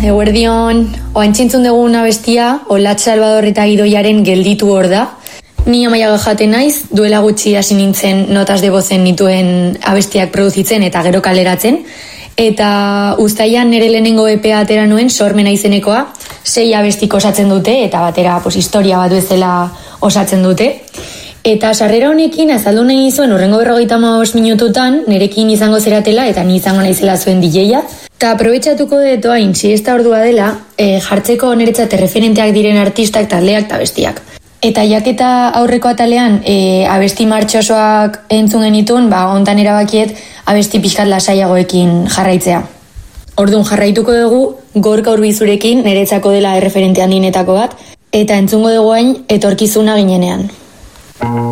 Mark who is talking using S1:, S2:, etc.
S1: eguerdion, oantzintzun dugun abestia, Olatz Salvador eta Idoiaren Gelditu hor da. Ni Amaiaga jaten naiz, duela gutxi hasi nintzen notas de vozen nituen abestiak produzitzen eta gero kaleratzen. Eta uztailan nire lehenengo EPA atera nuen, Sormena izenekoa, 6 abestik osatzen dute eta batera historia bat bezala osatzen dute. Eta sarrera honekin azaldu nahi zuen urrengo 55 minututan nirekin izango zeratela eta ni izango naizela zuen DJ-a. Eta aprobetxatuko dut oain, siesta ordua dela, jartzeko niretzat referenteak diren artistak, taldeak eta bestiak. Eta jaketa aurreko atalean abesti martxosoak entzun genitun, hontan erabakiet abesti pixkat lasaiagoekin jarraitzea. Orduan jarraituko dugu Gorka Urbizurekin, niretzako dela referente handinetako bat, eta entzungo dugu hain etorkizuna ginenean.